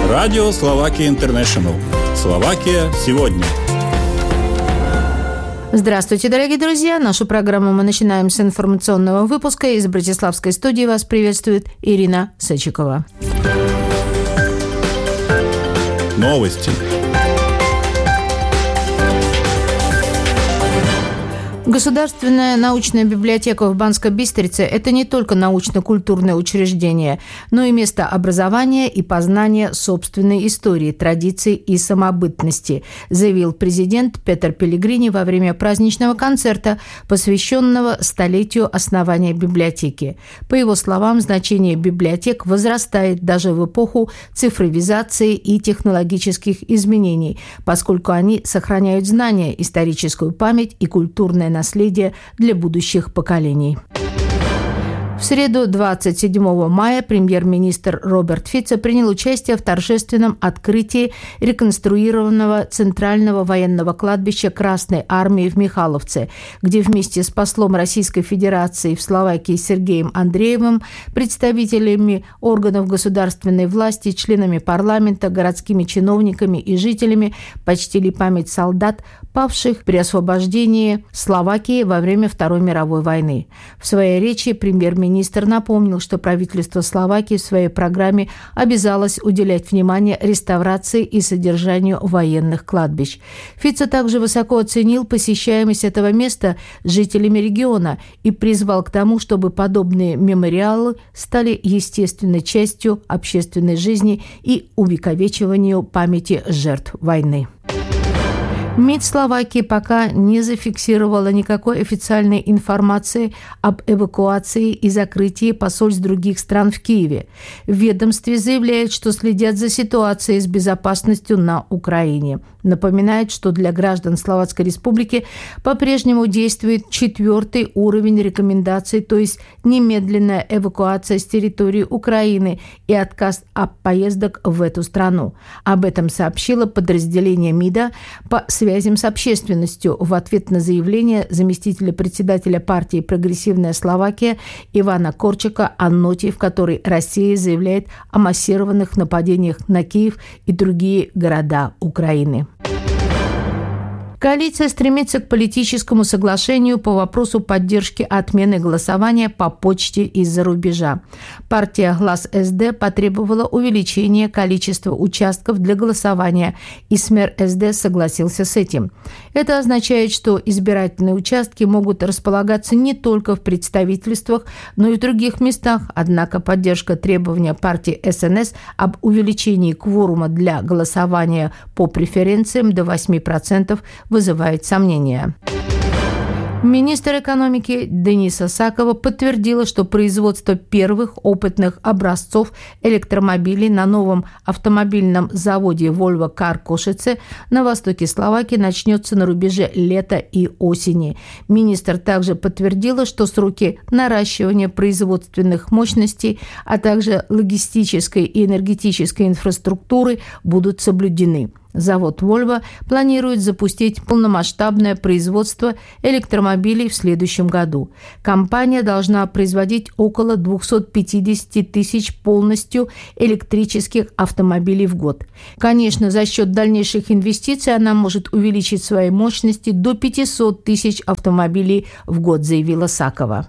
Радио Словакия Интернешнл. Словакия сегодня. Здравствуйте, дорогие друзья! Нашу программу мы начинаем с информационного выпуска. Из Братиславской студии вас приветствует Ирина Сачикова. Новости. Государственная научная библиотека в Банской Бистрице – это не только научно-культурное учреждение, но и место образования и познания собственной истории, традиций и самобытности, заявил президент Петер Пелегрини во время праздничного концерта, посвященного столетию основания библиотеки. По его словам, значение библиотек возрастает даже в эпоху цифровизации и технологических изменений, поскольку они сохраняют знания, историческую память и культурное наследие для будущих поколений. В среду, 27 мая, премьер-министр Роберт Фицо принял участие в торжественном открытии реконструированного Центрального военного кладбища Красной Армии в Михайловце, где вместе с послом Российской Федерации в Словакии Сергеем Андреевым, представителями органов государственной власти, членами парламента, городскими чиновниками и жителями почтили память солдат, павших при освобождении Словакии во время Второй мировой войны. В своей речи премьер-министр напомнил, что правительство Словакии в своей программе обязалось уделять внимание реставрации и содержанию военных кладбищ. Фицо также высоко оценил посещаемость этого места жителями региона и призвал к тому, чтобы подобные мемориалы стали естественной частью общественной жизни и увековечиванию памяти жертв войны. МИД Словакии пока не зафиксировала никакой официальной информации об эвакуации и закрытии посольств других стран в Киеве. В ведомстве заявляют, что следят за ситуацией с безопасностью на Украине. Напоминает, что для граждан Словацкой Республики по-прежнему действует 4-й уровень рекомендаций, то есть немедленная эвакуация с территории Украины и отказ от поездок в эту страну. Об этом сообщило подразделение МИДа по связям с общественностью в ответ на заявление заместителя председателя партии «Прогрессивная Словакия» Ивана Корчака о ноте, в которой Россия заявляет о массированных нападениях на Киев и другие города Украины. Коалиция стремится к политическому соглашению по вопросу поддержки отмены голосования по почте из-за рубежа. Партия «Глас СД» потребовала увеличения количества участков для голосования, и СМЕР СД согласился с этим. Это означает, что избирательные участки могут располагаться не только в представительствах, но и в других местах. Однако поддержка требования партии СНС об увеличении кворума для голосования по преференциям до 8% вызывает сомнения. Министр экономики Дениса Сакова подтвердила, что производство первых опытных образцов электромобилей на новом автомобильном заводе Volvo Car Košice на востоке Словакии начнется на рубеже лета и осени. Министр также подтвердила, что сроки наращивания производственных мощностей, а также логистической и энергетической инфраструктуры будут соблюдены. Завод Volvo планирует запустить полномасштабное производство электромобилей в следующем году. Компания должна производить около 250 тысяч полностью электрических автомобилей в год. Конечно, за счет дальнейших инвестиций она может увеличить свои мощности до 500 тысяч автомобилей в год, заявила Сакова.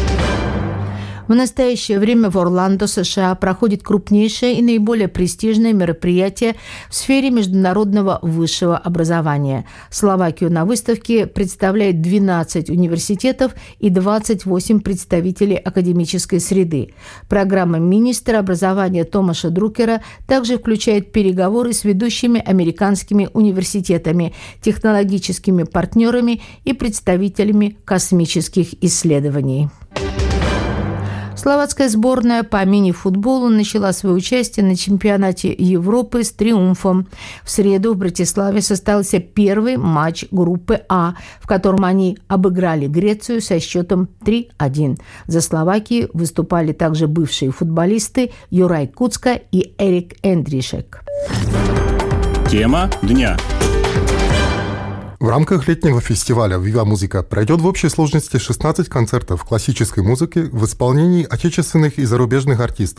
В настоящее время в Орландо, США, проходит крупнейшее и наиболее престижное мероприятие в сфере международного высшего образования. Словакию на выставке представляет 12 университетов и 28 представителей академической среды. Программа министра образования Томаша Друкера также включает переговоры с ведущими американскими университетами, технологическими партнерами и представителями космических исследований. Словацкая сборная по мини-футболу начала свое участие на чемпионате Европы с триумфом. В среду в Братиславе состоялся первый матч группы А, в котором они обыграли Грецию со счетом 3-1. За Словакию выступали также бывшие футболисты Юрай Куцка и Эрик Эндришек. Тема дня. В рамках летнего фестиваля «Viva Musica» пройдет в общей сложности 16 концертов классической музыки в исполнении отечественных и зарубежных артистов.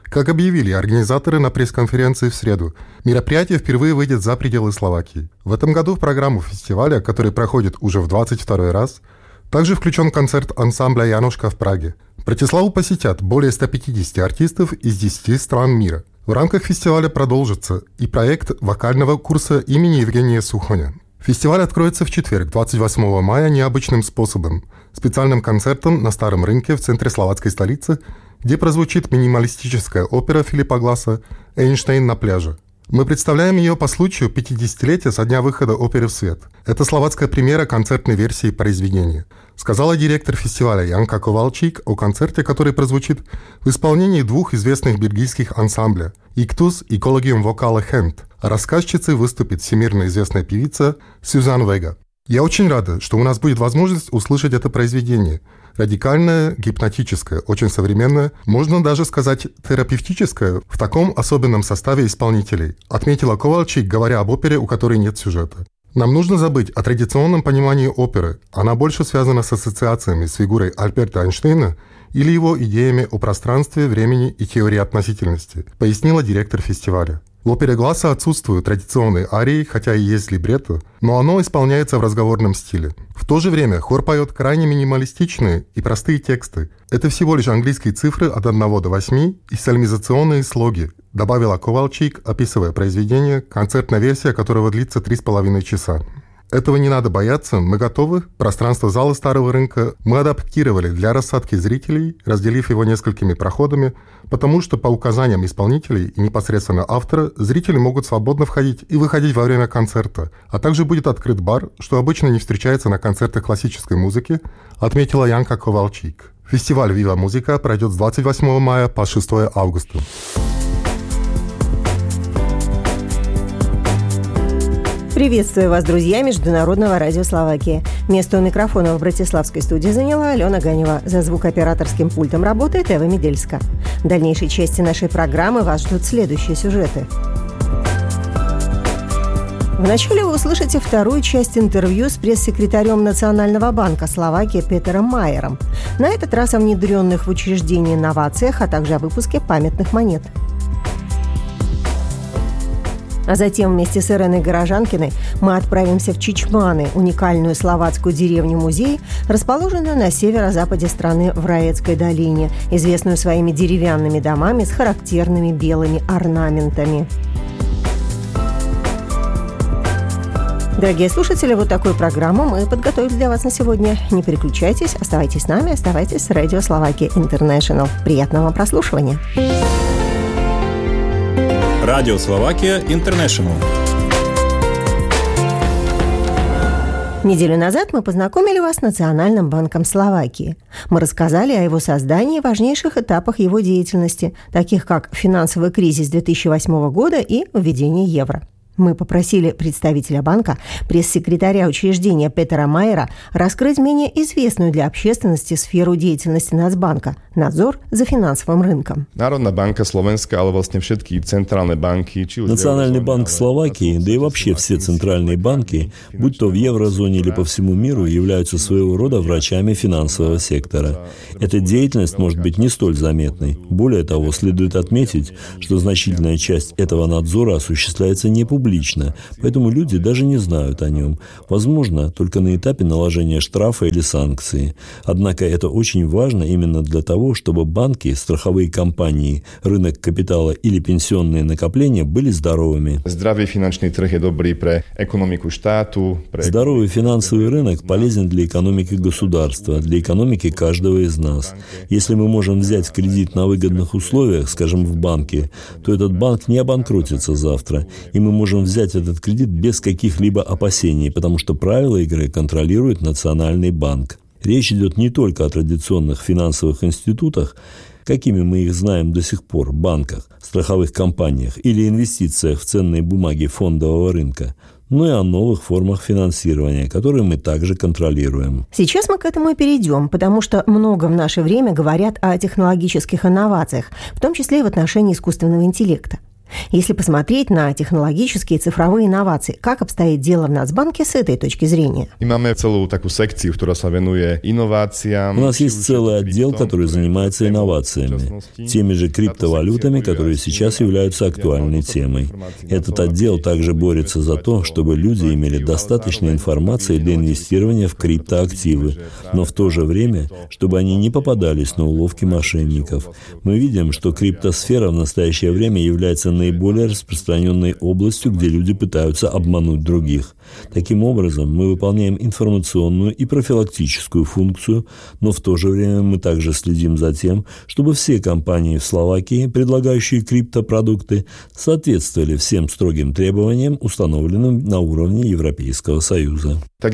Как объявили организаторы на пресс-конференции в среду, мероприятие впервые выйдет за пределы Словакии. В этом году в программу фестиваля, который проходит уже в 22-й раз, также включен концерт ансамбля «Янушка» в Праге. Братиславу посетят более 150 артистов из 10 стран мира. В рамках фестиваля продолжится и проект вокального курса имени Евгения Сухоня. Фестиваль откроется в четверг, 28 мая, необычным способом – специальным концертом на Старом рынке в центре словацкой столицы, где прозвучит минималистическая опера Филиппа Гласа «Эйнштейн на пляже». Мы представляем ее по случаю 50-летия со дня выхода оперы в свет. Это словацкая премьера концертной версии произведения, сказала директор фестиваля Янка Ковалчик о концерте, который прозвучит в исполнении двух известных бельгийских ансамбля «Иктус» и «Collegium Vocale Hand». А рассказчицей выступит всемирно известная певица Сюзан Вега. Я очень рада, что у нас будет возможность услышать это произведение. Радикальное, гипнотическое, очень современное, можно даже сказать терапевтическое в таком особенном составе исполнителей, отметила Ковальчик, говоря об опере, у которой нет сюжета. Нам нужно забыть о традиционном понимании оперы. Она больше связана с ассоциациями с фигурой Альберта Эйнштейна или его идеями о пространстве, времени и теории относительности, пояснила директор фестиваля. В опере Гласа отсутствуют традиционные арии, хотя и есть либретто, но оно исполняется в разговорном стиле. В то же время хор поет крайне минималистичные и простые тексты. Это всего лишь английские цифры от 1 до 8 и сальмизационные слоги, добавила Ковальчик, описывая произведение, концертная версия которого длится 3,5 часа. Этого не надо бояться, мы готовы. Пространство зала Старого рынка мы адаптировали для рассадки зрителей, разделив его несколькими проходами, потому что по указаниям исполнителей и непосредственно автора зрители могут свободно входить и выходить во время концерта, а также будет открыт бар, что обычно не встречается на концертах классической музыки, отметила Янка Ковалчик. Фестиваль «Viva Musica» пройдет с 28 мая по 6 августа. Приветствую вас, друзья Международного радио Словакии. Место у микрофона в братиславской студии заняла Алена Ганева. За звукооператорским пультом работает Эва Медельска. В дальнейшей части нашей программы вас ждут следующие сюжеты. Вначале вы услышите вторую часть интервью с пресс-секретарем Национального банка Словакии Петером Майером. На этот раз о внедренных в учреждении инновациях, а также о выпуске памятных монет. А затем вместе с Иреной Горожанкиной мы отправимся в Чичманы, уникальную словацкую деревню-музей, расположенную на северо-западе страны в Раецкой долине, известную своими деревянными домами с характерными белыми орнаментами. Дорогие слушатели, вот такую программу мы подготовили для вас на сегодня. Не переключайтесь, оставайтесь с нами, оставайтесь с Радио Словакия Интернешнл. Приятного вам прослушивания! Радио Словакия Интернешнл. Неделю назад мы познакомили вас с Национальным банком Словакии. Мы рассказали о его создании и важнейших этапах его деятельности, таких как финансовый кризис 2008 года и введение евро. Мы попросили представителя банка, пресс-секретаря учреждения Петера Майера, раскрыть менее известную для общественности сферу деятельности Нацбанка – надзор за финансовым рынком. Národná banka Slovenska, ale vlastne všetky centrálne banky, Национальный банк Словакии, да и вообще все центральные банки, будь то в еврозоне или по всему миру, являются своего рода врачами финансового сектора. Эта деятельность может быть не столь заметной. Более того, следует отметить, что значительная часть этого надзора осуществляется не публично, поэтому люди даже не знают о нем. Возможно, только на этапе наложения штрафа или санкции. Однако это очень важно именно для того, чтобы банки, страховые компании, рынок капитала или пенсионные накопления были здоровыми. Здравый финансовый трh je dobrý pre ekonomiku štátu. Здоровый финансовый рынок полезен для экономики государства, для экономики каждого из нас. Если мы можем взять кредит на выгодных условиях, скажем, в банке, то этот банк не обанкротится завтра, и мы можем взять этот кредит без каких-либо опасений, потому что правила игры контролирует Национальный банк. Речь идет не только о традиционных финансовых институтах, какими мы их знаем до сих пор, банках, страховых компаниях или инвестициях в ценные бумаги фондового рынка, но и о новых формах финансирования, которые мы также контролируем. Сейчас мы к этому и перейдем, потому что много в наше время говорят о технологических инновациях, в том числе и в отношении искусственного интеллекта. Если посмотреть на технологические и цифровые инновации, как обстоит дело в Нацбанке с этой точки зрения? У нас есть целый отдел, который занимается инновациями, теми же криптовалютами, которые сейчас являются актуальной темой. Этот отдел также борется за то, чтобы люди имели достаточно информации для инвестирования в криптоактивы, но в то же время, чтобы они не попадались на уловки мошенников. Мы видим, что криптосфера в настоящее время является наиболее распространенной областью, где люди пытаются обмануть других. Таким образом, мы выполняем информационную и профилактическую функцию, но в то же время мы также следим за тем, чтобы все компании в Словакии, предлагающие криптопродукты, соответствовали всем строгим требованиям, установленным на уровне Европейского Союза. У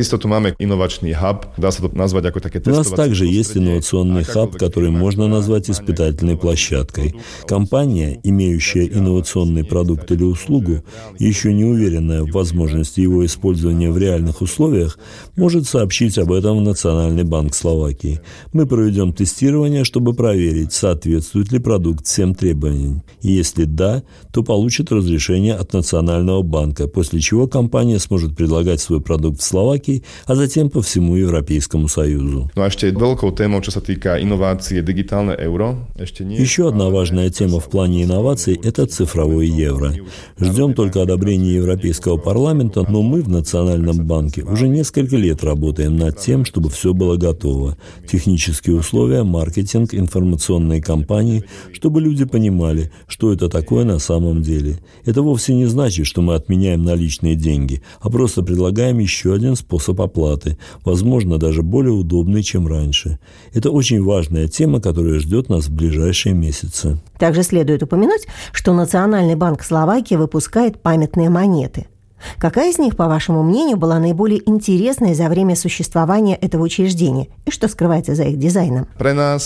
нас также есть инновационный хаб, который можно назвать испытательной площадкой. Компания, имеющая инновационный продукт или услугу, еще не уверенная в возможности его использования в реальных условиях, может сообщить об этом в Национальный банк Словакии. Мы проведем тестирование, чтобы проверить, соответствует ли продукт всем требованиям. И если да, то получит разрешение от Национального банка, после чего компания сможет предлагать свой продукт в Словакии, а затем по всему Европейскому Союзу. Еще одна важная тема в плане инноваций – это цифровое евро. Ждем только одобрения Европейского парламента, но мы в Национальном банке уже несколько лет работаем над тем, чтобы все было готово. Технические условия, маркетинг, информационные кампании, чтобы люди понимали, что это такое на самом деле. Это вовсе не значит, что мы отменяем наличные деньги, а просто предлагаем еще один способ оплаты, возможно, даже более удобный, чем раньше. Это очень важная тема, которая ждет нас в ближайшие месяцы. Также следует упомянуть, что Национальный банк Словакии выпускает памятные монеты. Какая из них, по вашему мнению, была наиболее интересной за время существования этого учреждения? И что скрывается за их дизайном? Для нас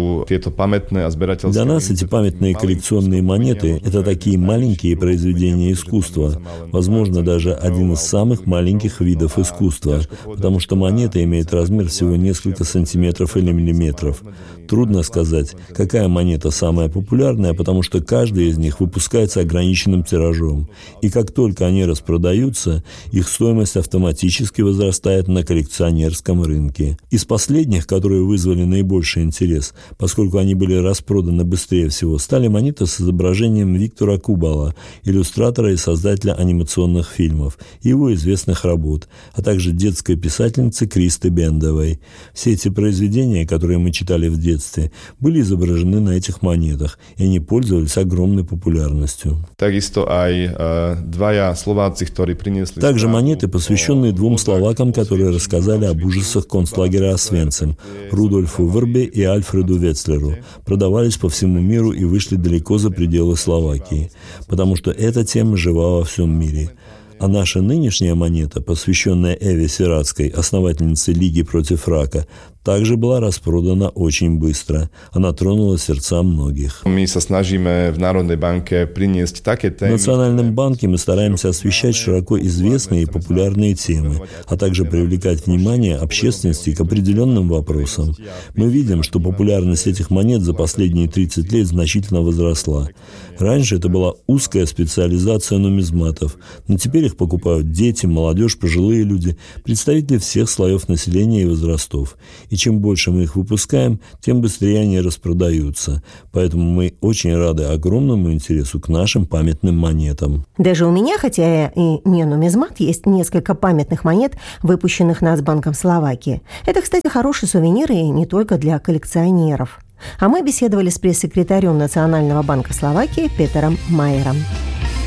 эти памятные коллекционные монеты – это такие маленькие произведения искусства, возможно, даже один из самых маленьких видов искусства, потому что монета имеет размер всего несколько сантиметров или миллиметров. Трудно сказать, какая монета самая популярная, потому что каждая из них выпускается ограниченным тиражом. И как только они распродаются, их стоимость автоматически возрастает на коллекционерском рынке. Из последних, которые вызвали наибольший интерес, поскольку они были распроданы быстрее всего, стали монеты с изображением Виктора Кубала, иллюстратора и создателя анимационных фильмов, и его известных работ, а также детской писательницы Кристы Бендовой. Все эти произведения, которые мы читали в детстве, были изображены на этих монетах, и они пользовались огромной популярностью. Также монеты, посвященные двум словакам, которые рассказали об ужасах концлагеря Освенцим, Рудольфу Вербе и Альфреду Вецлеру, продавались по всему миру и вышли далеко за пределы Словакии, потому что эта тема жива во всем мире. А наша нынешняя монета, посвященная Эве Сиратской, основательнице Лиги против рака, также была распродана очень быстро. Она тронула сердца многих. В Национальном банке мы стараемся освещать широко известные и популярные темы, а также привлекать внимание общественности к определенным вопросам. Мы видим, что популярность этих монет за последние 30 лет значительно возросла. Раньше это была узкая специализация нумизматов, но теперь их покупают дети, молодежь, пожилые люди, представители всех слоев населения и возрастов. И чем больше мы их выпускаем, тем быстрее они распродаются. Поэтому мы очень рады огромному интересу к нашим памятным монетам. Даже у меня, хотя и не нумизмат, есть несколько памятных монет, выпущенных Нацбанком Словакии. Это, кстати, хороший сувенир и не только для коллекционеров. А мы беседовали с пресс-секретарем Национального банка Словакии Петером Майером.